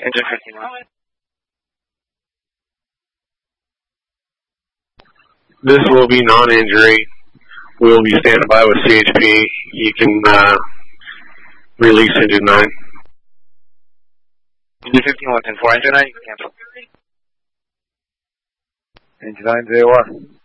Engine 51. This will be non-injury. We will be standing by with CHP. You can release engine 9. Engine 51, 10-4, engine 9, you can cancel. Engine 9, 01.